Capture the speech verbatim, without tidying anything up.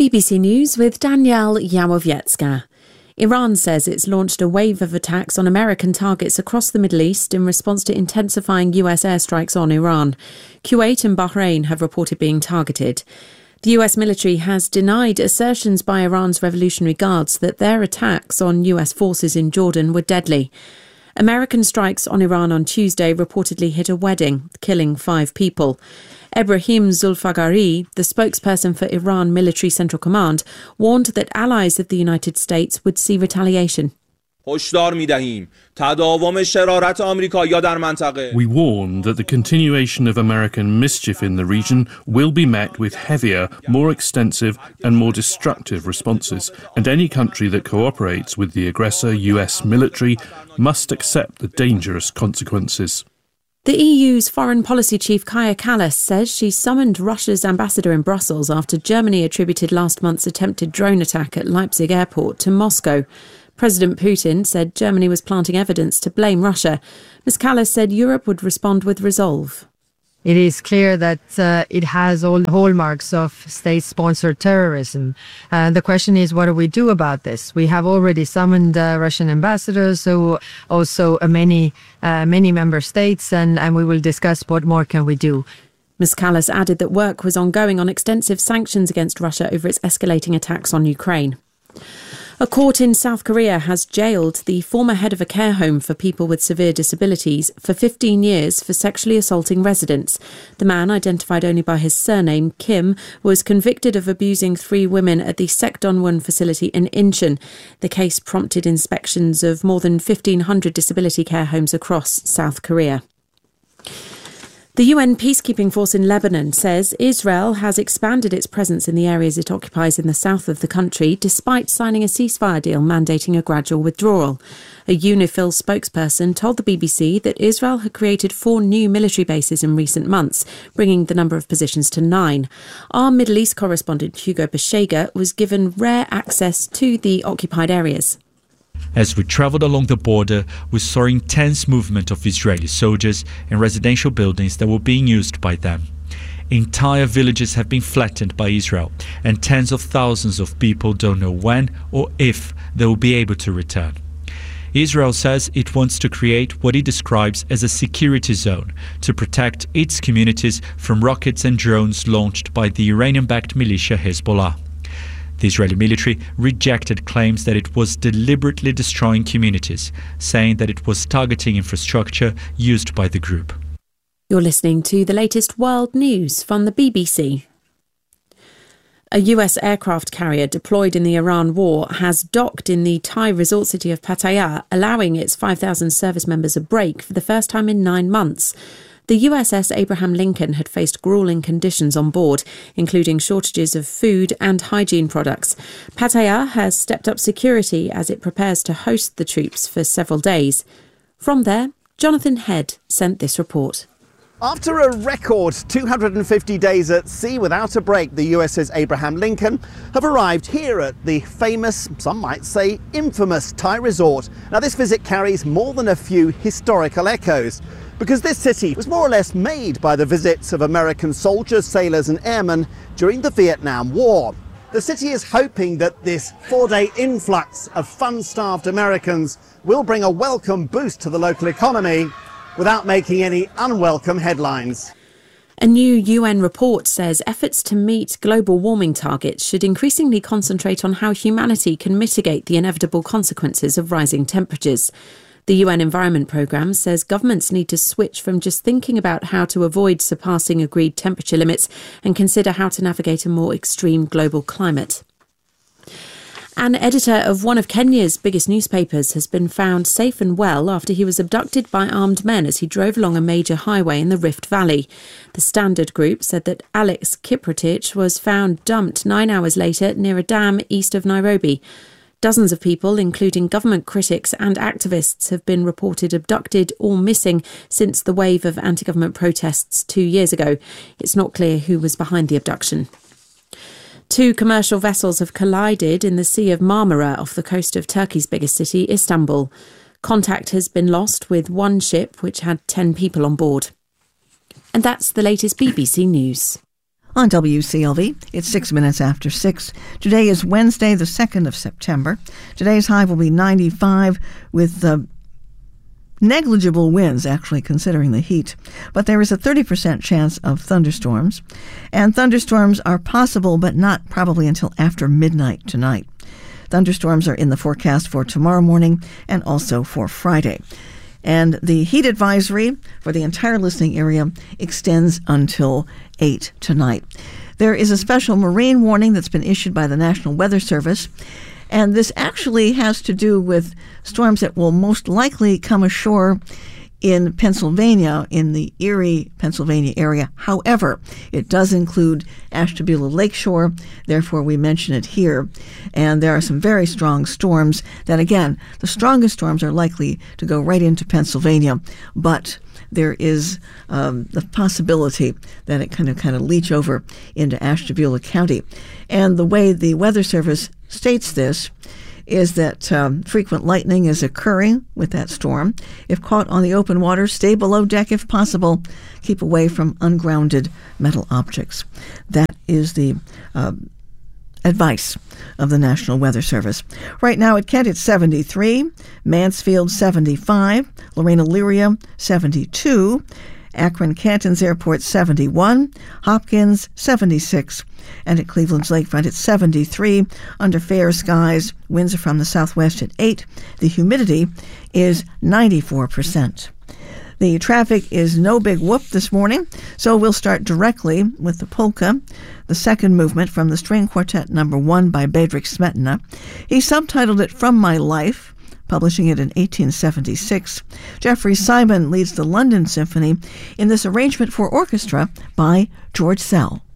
B B C News with Danielle Yamowiecka. Iran says it's launched a wave of attacks on American targets across the Middle East in response to intensifying U S airstrikes on Iran. Kuwait and Bahrain have reported being targeted. The U S military has denied assertions by Iran's Revolutionary Guards that their attacks on U S forces in Jordan were deadly. American strikes on Iran on Tuesday reportedly hit a wedding, killing five people. Ebrahim Zulfagari, the spokesperson for Iran Military Central Command, warned that allies of the United States would see retaliation. We warn that the continuation of American mischief in the region will be met with heavier, more extensive and more destructive responses, and any country that cooperates with the aggressor U S military must accept the dangerous consequences. The E U's foreign policy chief Kaja Kallas says she summoned Russia's ambassador in Brussels after Germany attributed last month's attempted drone attack at Leipzig airport to Moscow. President Putin said Germany was planting evidence to blame Russia. Miz Kallas said Europe would respond with resolve. It is clear that uh, it has all the hallmarks of state-sponsored terrorism. Uh, the question is, what do we do about this? We have already summoned uh, Russian ambassadors, so also uh, many uh, many member states, and, and we will discuss what more can we do. Miz Kallas added that work was ongoing on extensive sanctions against Russia over its escalating attacks on Ukraine. A court in South Korea has jailed the former head of a care home for people with severe disabilities for fifteen years for sexually assaulting residents. The man, identified only by his surname, Kim, was convicted of abusing three women at the Sekdonwon facility in Incheon. The case prompted inspections of more than fifteen hundred disability care homes across South Korea. The U N peacekeeping force in Lebanon says Israel has expanded its presence in the areas it occupies in the south of the country, despite signing a ceasefire deal mandating a gradual withdrawal. A UNIFIL spokesperson told the B B C that Israel had created four new military bases in recent months, bringing the number of positions to nine. Our Middle East correspondent Hugo Beshega was given rare access to the occupied areas. As we travelled along the border, we saw intense movement of Israeli soldiers in residential buildings that were being used by them. Entire villages have been flattened by Israel, and tens of thousands of people don't know when or if they will be able to return. Israel says it wants to create what it describes as a security zone to protect its communities from rockets and drones launched by the Iranian-backed militia Hezbollah. The Israeli military rejected claims that it was deliberately destroying communities, saying that it was targeting infrastructure used by the group. You're listening to the latest world news from the B B C. A U S aircraft carrier deployed in the Iran war has docked in the Thai resort city of Pattaya, allowing its five thousand service members a break for the first time in nine months. The U S S Abraham Lincoln had faced gruelling conditions on board, including shortages of food and hygiene products. Pattaya has stepped up security as it prepares to host the troops for several days. From there, Jonathan Head sent this report. After a record two hundred fifty days at sea without a break, the U S S Abraham Lincoln have arrived here at the famous, some might say infamous, Thai resort. Now, this visit carries more than a few historical echoes, because this city was more or less made by the visits of American soldiers, sailors and airmen during the Vietnam War. The city is hoping that this four-day influx of fun-starved Americans will bring a welcome boost to the local economy without making any unwelcome headlines. A new U N report says efforts to meet global warming targets should increasingly concentrate on how humanity can mitigate the inevitable consequences of rising temperatures. The U N Environment Programme says governments need to switch from just thinking about how to avoid surpassing agreed temperature limits and consider how to navigate a more extreme global climate. An editor of one of Kenya's biggest newspapers has been found safe and well after he was abducted by armed men as he drove along a major highway in the Rift Valley. The Standard Group said that Alex Kiprotich was found dumped nine hours later near a dam east of Nairobi. Dozens of people, including government critics and activists, have been reported abducted or missing since the wave of anti-government protests two years ago. It's not clear who was behind the abduction. Two commercial vessels have collided in the Sea of Marmara off the coast of Turkey's biggest city, Istanbul. Contact has been lost with one ship which had ten people on board. And that's the latest B B C News. On W C L V, it's six minutes after six. Today is Wednesday, the second of September. Today's high will be ninety-five with uh, negligible winds, actually, considering the heat. But there is a thirty percent chance of thunderstorms. And thunderstorms are possible, but not probably until after midnight tonight. Thunderstorms are in the forecast for tomorrow morning and also for Friday. And the heat advisory for the entire listening area extends until eight tonight. There is a special marine warning that's been issued by the National Weather Service, and this actually has to do with storms that will most likely come ashore in Pennsylvania, in the Erie, Pennsylvania area. However, it does include Ashtabula Lakeshore, therefore we mention it here. And there are some very strong storms that, again, the strongest storms are likely to go right into Pennsylvania, but there is um, the possibility that it kind of kind of leach over into Ashtabula County. And the way the Weather Service states this is that um, frequent lightning is occurring with that storm. If caught on the open water, stay below deck if possible. Keep away from ungrounded metal objects. That is the uh, advice of the National Weather Service. Right now at Kent, it's seventy-three, Mansfield seventy-five, Lorraine-Elyria seventy-two, Akron Cantons Airport seventy-one, Hopkins seventy-six, and at Cleveland's Lakefront it's seventy-three. Under fair skies, winds are from the southwest at eight. The humidity is ninety-four percent. The traffic is no big whoop this morning, so we'll start directly with the polka, the second movement from the String Quartet number one by Bedřich Smetana. He subtitled it From My Life, publishing it in eighteen seventy-six. Jeffrey Simon leads the London Symphony in this arrangement for orchestra by George Szell.